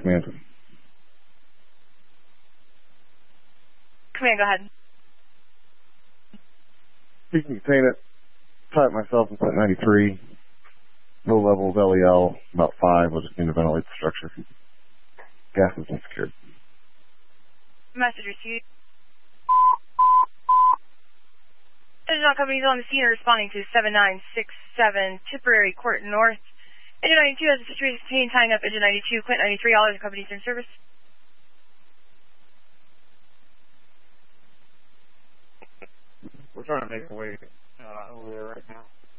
Command. Command, go ahead. You can contain it. Type myself in set 93. Low levels LEL, about 5. We'll just need to ventilate the structure. Gas is unsecured. Message received. Engine companies on the scene are responding to 7967 Tipperary Court North. Engine 92 has a situation contained tying up Engine 92, Quint 93, all other companies in service. We're trying to make a way over there right now.